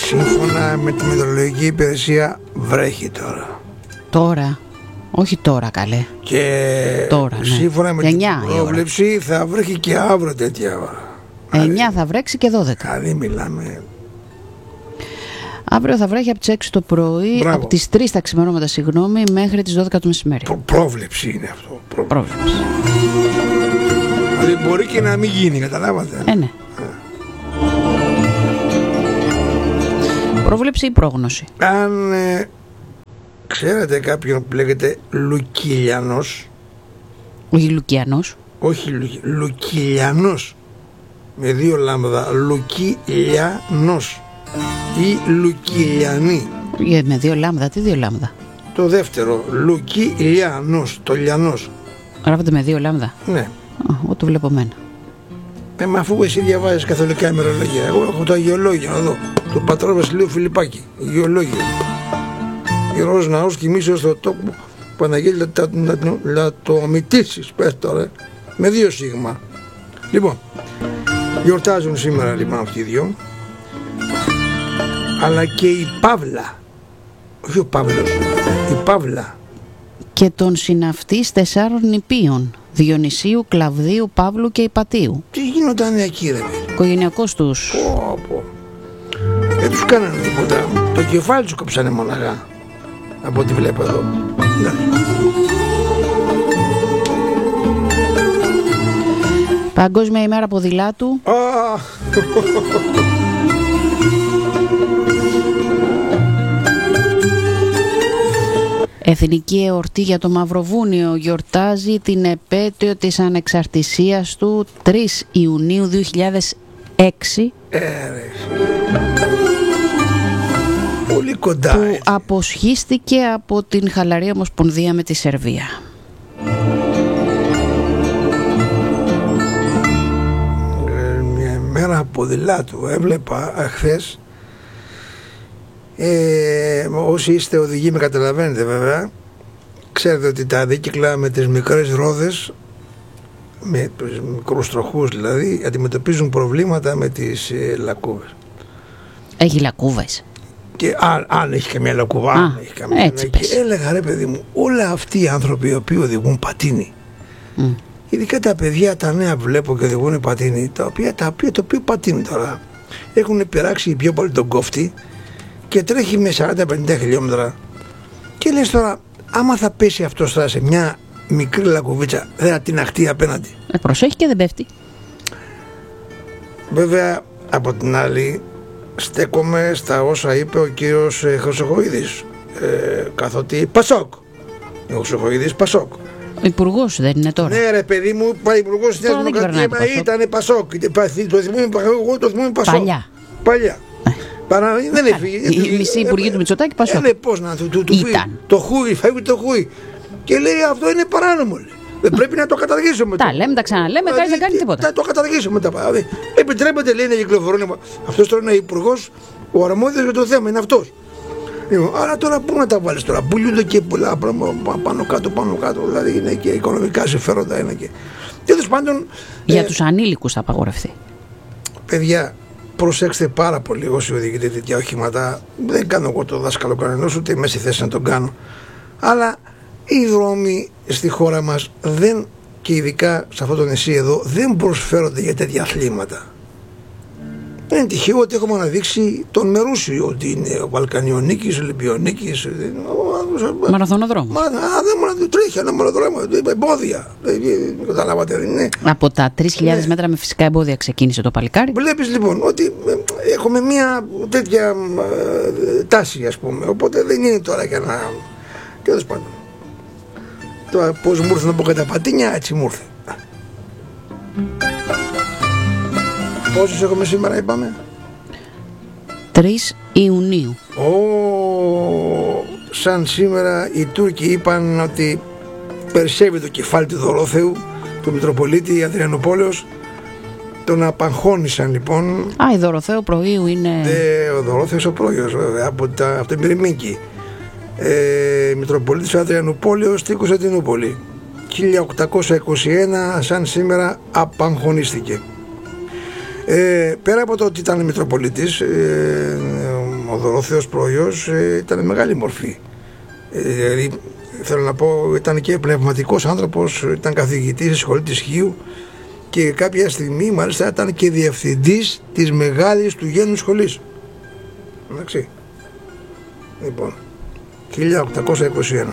σύμφωνα με τη μετεωρολογική υπηρεσία βρέχει τώρα. Τώρα, όχι τώρα καλέ. Και τώρα, σύμφωνα με την πρόβλεψη θα βρέχει και αύριο τέτοια ώρα. 9 θα βρέξει και 12. Δηλαδή μιλάμε. Αύριο θα βρέχει από τις 6 το πρωί, από τις 3 τα ξημερώματα, μέχρι τις 12 το μεσημέρι. Πρόβλεψη είναι αυτό. Πρόβλεψη. Δηλαδή μπορεί και να μην γίνει, καταλάβατε. Ναι. Πρόβλεψη ή πρόγνωση. Αν ξέρετε κάποιον που λέγεται Λουκίλιανος. Όχι Λουκιανός. Όχι Λουκίλιανος. Με 2 λάμδα. Λουκίλιανος ή Λουκίλιανή. Με 2 λάμδα, τι 2 λάμδα? Το δεύτερο, Λουκίλιανος, το λιανός. Γράφεται με 2 λάμδα. Ναι. Εγώ το βλέπω μένα. Μα αφού εσύ διαβάζεις καθολικά ημερολόγια, εγώ έχω το αγιολόγιο εδώ, του πατρό Βασιλείου Φιλιππάκη, αγιολόγιο. Ιερός ναός κοιμήσεως στο τόπο, Παναγγέλη να το ομιτήσεις, πες τώρα, με 2 σίγμα. Λοιπόν, γιορτάζουν σήμερα λοιπόν αυτοί οι 2, αλλά και η Παύλα, όχι ο Παύλος, η Παύλα. Και τον συναυτής 4 νηπίων, Διονυσίου, Κλαβδίου, Παύλου και Ιπατίου. Τι γίνονταν εκεί ρε? Οικογενειακός τους. Δεν τους κάνανε τίποτα. Το κεφάλι τους κόψανε μοναχά. Από ό,τι βλέπω εδώ. Παγκόσμια ημέρα ποδηλάτου. Εθνική εορτή για το Μαυροβούνιο, γιορτάζει την επέτειο της ανεξαρτησίας του 3 Ιουνίου 2006. Πολύ κοντά. Που αποσχίστηκε από την χαλαρή ομοσπονδία με τη Σερβία. Μια μέρα ποδηλάτου έβλεπα χθες. Όσοι είστε οδηγοί με καταλαβαίνετε βέβαια. Ξέρετε ότι τα δίκυκλα με τις μικρές ρόδες, με τους μικρούς τροχούς δηλαδή, αντιμετωπίζουν προβλήματα με τις λακκούβες. Έχει λακκούβες? Και αν έχει καμία λακκούβα, και έλεγα ρε παιδί μου, όλα αυτοί οι άνθρωποι οι οποίοι οδηγούν πατίνι, ειδικά τα παιδιά τα νέα βλέπω και οδηγούν πατίνι, το οποίο πατίνι τώρα έχουν πειράξει πιο πολύ τον κόφτη και τρέχει με 40-50 χιλιόμετρα και λες τώρα, άμα θα πέσει αυτός τώρα σε μια μικρή λακκουβίτσα, δεν θα την αχτεί απέναντι. Προσέχει και δεν πέφτει. Βέβαια από την άλλη στέκομαι στα όσα είπε ο κύριος Χρυσοχοΐδης, καθότι Πασόκ. Ο Χρυσοχοΐδης Πασόκ. Ο υπουργός δεν είναι τώρα? Ναι ρε παιδί μου, υπουργός της Νέας Δημοκρατίας, ήτανε Πασόκ. Το θυμούμαι Πασόκ. Παλιά. Δεν έφυγε. Η μισή υπουργή του Μητσοτάκη Πασόκ. Πώς να του πει το χούι, φεύγει το χούι. Και λέει αυτό είναι παράνομο. Δεν πρέπει να το καταργήσουμε. Τα λέμε, τα ξαναλέμε, κανείς δεν κάνει τίποτα. Θα το καταργήσουμε τα πάντα. Επιτρέπεται λέει να κυκλοφορούν. Αυτός τώρα είναι υπουργός, ο αρμόδιος για το θέμα είναι αυτός. Άρα τώρα πού να τα βάλεις τώρα? Πουλούνται και πολλά πράγματα πάνω κάτω. Δηλαδή είναι και οικονομικά συμφέροντα. Είναι και. Τέλος πάντων. Για τους ανήλικους θα απαγορευτεί. Παιδιά, προσέξτε πάρα πολύ όσοι οδηγείτε τέτοια οχήματα. Δεν κάνω εγώ το δάσκαλο κανενός, ούτε είμαι στη θέση να τον κάνω. Αλλά οι δρόμοι στη χώρα μας δεν, και ειδικά σε αυτό το νησί εδώ, δεν προσφέρονται για τέτοια αθλήματα. Δεν είναι τυχαίο ότι έχουμε αναδείξει τον Μερούσι, ότι είναι ο Βαλκανιονίκης, ο Ολυμπιονίκης, μαραθωνοδρόμο. Δεν τρέχει ένα μαραθωνοδρόμο, εμπόδια. Καταλάβατε, δεν είναι. Από τα 3.000 μέτρα με φυσικά εμπόδια ξεκίνησε το παλικάρι. Βλέπεις λοιπόν ότι έχουμε μια τέτοια τάση, ας πούμε. Οπότε δεν είναι τώρα για να. Τέλος πάντων. Τώρα πώς μου ήρθε από κατά πατίνια, έτσι μου ήρθε. Πόσους έχουμε σήμερα είπαμε? 3 Ιουνίου. Σαν σήμερα οι Τούρκοι είπαν ότι περισσεύει το κεφάλι του Δωρόθεου, του Μητροπολίτη Αδριανοπόλεως. Τον απαγχώνησαν λοιπόν. Η Δωροθέου Προείου είναι. Ο Δωρόθεος ο Πρόγειος βέβαια, από την Πυρημίκη. Μητροπολίτης Αδριανουπόλεως στη Κωνσταντινούπολη. 1821 σαν σήμερα απαγχωνίστηκε. Πέρα από το ότι ήταν Μητροπολίτης, ο Δωρόθεος Πρωϊός ήταν μεγάλη μορφή. Δηλαδή, θέλω να πω, ήταν και πνευματικός άνθρωπος, ήταν καθηγητής στη σχολή της Χίου και κάποια στιγμή μάλιστα ήταν και διευθυντής της μεγάλης του γένου σχολής. Εντάξει. Λοιπόν, 1821.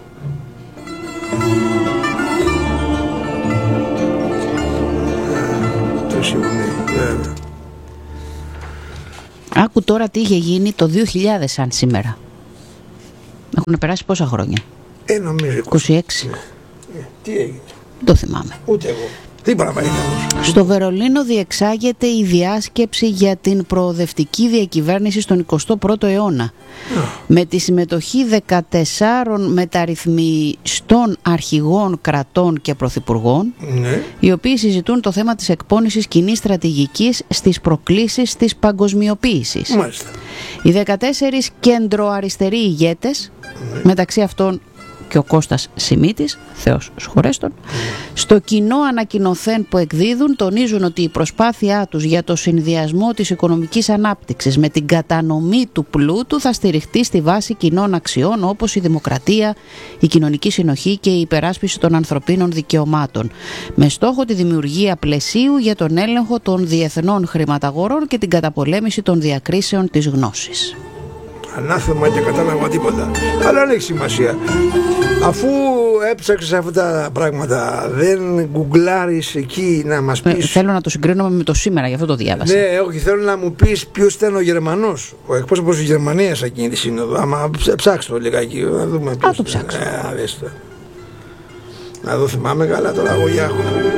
Άκου τώρα τι είχε γίνει το 2000 σαν σήμερα. Έχουν περάσει πόσα χρόνια? Νομίζω 26. Τι έγινε? Το θυμάμαι. Ούτε εγώ. Τι πράγμα είναι όμως? Στο Βερολίνο διεξάγεται η διάσκεψη για την προοδευτική διακυβέρνηση στον 21ο αιώνα. Με τη συμμετοχή 14 μεταρρυθμιστών αρχηγών κρατών και πρωθυπουργών, οι οποίοι συζητούν το θέμα της εκπώνησης κοινής στρατηγικής στις προκλήσεις της παγκοσμιοποίησης. Μάλιστα. Οι 14 κεντροαριστεροί ηγέτες, μεταξύ αυτών και ο Κώστας Σιμίτης, Θεός συγχωρέστον, στο κοινό ανακοινωθέν που εκδίδουν τονίζουν ότι η προσπάθειά τους για το συνδυασμό της οικονομικής ανάπτυξης με την κατανομή του πλούτου θα στηριχτεί στη βάση κοινών αξιών όπως η δημοκρατία, η κοινωνική συνοχή και η υπεράσπιση των ανθρωπίνων δικαιωμάτων, με στόχο τη δημιουργία πλαισίου για τον έλεγχο των διεθνών χρηματαγορών και την καταπολέμηση των διακρίσεων της γνώσης. Ανάθεμα και κατάλαβα τίποτα. Αλλά δεν έχει σημασία. Αφού έψαξες αυτά τα πράγματα, δεν γκουγκλάρεις εκεί να μας πεις? Θέλω να το συγκρίνουμε με το σήμερα, γι' αυτό το διάβασα. Ναι, όχι, θέλω να μου πεις ποιος ήταν ο Γερμανός, ο εκπρόσωπος της Γερμανίας εκείνη τη σύνοδο. Άμα ψάξω λιγάκι, να δούμε ποιος. Το ψάξω. Να δω, θυμάμαι καλά τώρα εγώ για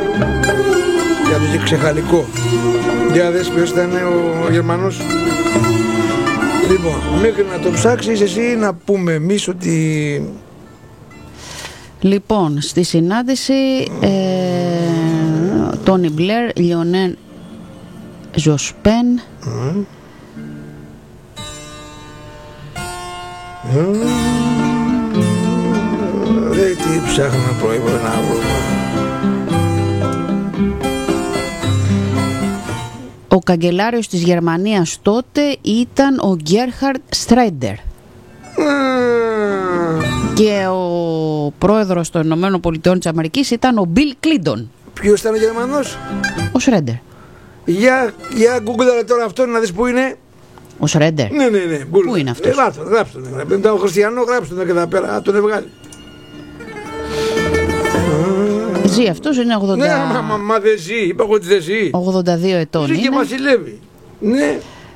το ξεχαλικό. Για δες ποιος ήταν ο Γερμανός. Λοιπόν, μέχρι να το ψάξεις εσύ να πούμε εμείς ότι... Λοιπόν, στη συνάντηση Τόνι Μπλερ, Λιονέν Ζοσπέν, τι ψάχνω προείπω να βρούμε. Ο καγκελάριος της Γερμανίας τότε ήταν ο Γκέρχαρντ Στρέντερ. Και ο πρόεδρος των Ηνωμένων Πολιτειών της Αμερικής ήταν ο Μπιλ Κλίντον. Ποιος ήταν ο Γερμανός? Ο Σρέντερ. Για Google τώρα αυτό να δεις που είναι. Ο Σρέντερ. Ναι. Πού είναι αυτός? Γράψτε τον. Ήταν ο Χριστιανό, γράψτε τον και εδώ πέρα, τον έβγαλε. Ζει αυτός, είναι 80... Ναι, μα δεν ζει, είπα εγώ ότι δεν ζει. 82 ετών ζει είναι. Και βασιλεύει. Ναι.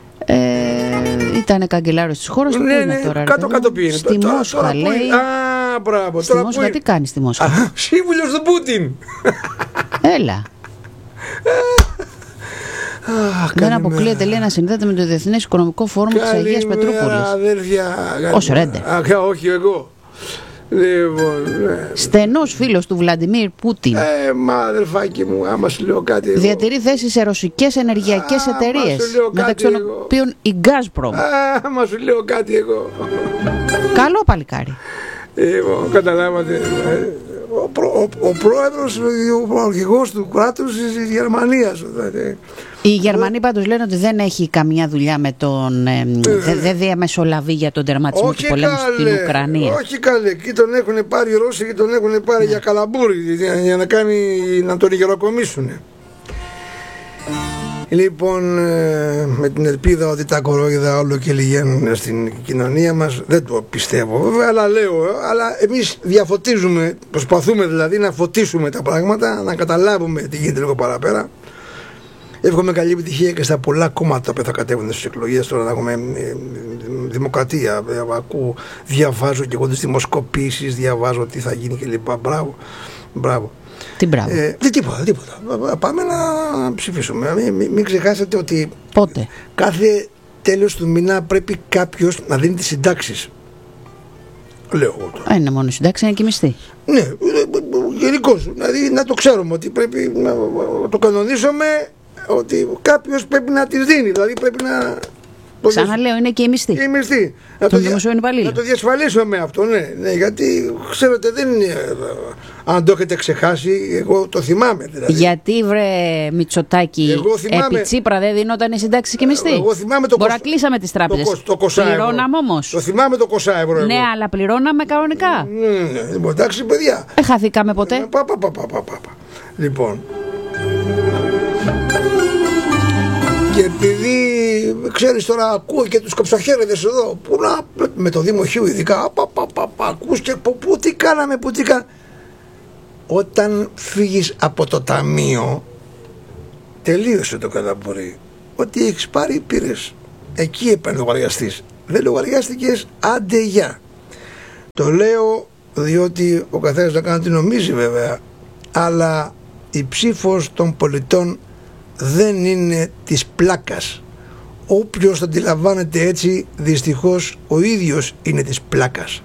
Ήταν καγκελάριος της χώρας του. Ναι, πού είναι τώρα? Κάτω πήγαινε. Στη Μόσχα λέει. Α, μπράβο. Στη Μόσχα τι κάνει στη Μόσχα? Σύμβουλος του Πούτιν. Έλα. Δεν αποκλείεται, λέει, να συνδέεται με το Διεθνές Οικονομικό Φόρουμ της Αγίας Πετρούπολης. Ο Σρέντερ. Όχι εγώ. Λοιπόν, στενός φίλος του Βλαντιμίρ Πούτιν. Μα αδερφάκι μου, άμα σου λέω κάτι εγώ. Διατηρεί θέση σε ρωσικές ενεργειακές εταιρείες, μεταξύ των οποίων η Gazprom. Άμα σου λέω κάτι εγώ. Καλό παλικάρι. Καταλάβατε. Ο πρόεδρος, ο αρχηγός του κράτους της Γερμανίας. Οι Γερμανοί πάντως λένε ότι δεν έχει καμία δουλειά με τον... δεν διαμεσολαβεί για τον τερματισμό του πολέμου στην Ουκρανία. Όχι καλέ, εκεί τον έχουν πάρει οι Ρώσοι και τον έχουν πάρει για καλαμπούρι, για να τον γεροκομίσουν. Λοιπόν, με την ελπίδα ότι τα κορόιδα όλο και λυγαίνουν στην κοινωνία μας, δεν το πιστεύω βέβαια, αλλά λέω, αλλά εμείς διαφωτίζουμε, προσπαθούμε δηλαδή να φωτίσουμε τα πράγματα, να καταλάβουμε τι γίνεται λίγο παραπέρα. Εύχομαι καλή επιτυχία και στα πολλά κόμματα που θα κατέβουν στις εκλογές. Τώρα να έχουμε δημοκρατία. Ακούω, διαβάζω και εγώ τις δημοσκοπήσεις, διαβάζω τι θα γίνει κλπ. Μπράβο. Τι μπράβο? Τίποτα. Πάμε να ψηφίσουμε. Μην ξεχάσετε ότι πότε? Κάθε τέλος του μήνα πρέπει κάποιος να δίνει τις συντάξεις. Λέω εγώ τώρα. Είναι μόνο συντάξει, είναι και μισθή. Ναι, γενικώς. Δηλαδή να το ξέρουμε ότι πρέπει να το κανονίσουμε, ότι κάποιος πρέπει να τις δίνει. Δηλαδή πρέπει να Ξαναλέω, είναι και η μισθή. Η μισθή. Να το διασφαλίσουμε αυτό, ναι, γιατί ξέρετε δεν είναι. Αν το έχετε ξεχάσει, εγώ το θυμάμαι δηλαδή. Γιατί βρε Μητσοτάκη, επί Τσίπρα δεν δίνονταν οι συντάξεις και οι μισθοί? Εγώ θυμάμαι το Μπορεί να κλείσαμε τις τράπεζες. Πληρώναμε όμως. Το θυμάμαι το 20 ευρώ. Ναι, αλλά πληρώναμε κανονικά. Ναι, εντάξει παιδιά. Δεν χαθήκαμε ποτέ. Λοιπόν. Και επειδή ξέρεις τώρα ακούω και τους κοψοχέριδες εδώ που με το Δημοχείο ειδικά ακούς και πού τι κάναμε. Όταν φύγεις από το ταμείο τελείωσε το καταπορεί. Ό,τι έχεις πάρει πήρες. Εκεί έπαιρνε λογαριαστής. Δεν λογαριάστηκες, άντε γεια. Το λέω διότι ο καθένας να κάνει τι νομίζει βέβαια, αλλά η ψήφος των πολιτών δεν είναι της πλάκας. Όποιος το αντιλαμβάνεται έτσι, δυστυχώς ο ίδιος είναι της πλάκας.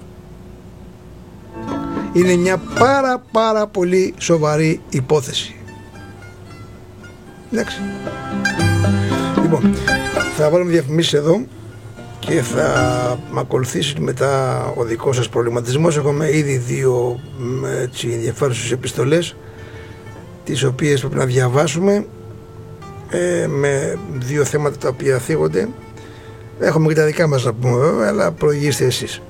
Είναι μια πάρα πολύ σοβαρή υπόθεση. Εντάξει. Λοιπόν, θα βάλουμε διαφημίσεις εδώ και θα με ακολουθήσει μετά ο δικός σας προβληματισμός. Έχουμε ήδη δύο ενδιαφέρουσες επιστολές, τις οποίες πρέπει να διαβάσουμε, με δύο θέματα τα οποία θίγονται. Έχουμε και τα δικά μας να πούμε βέβαια, αλλά προηγήστε εσείς.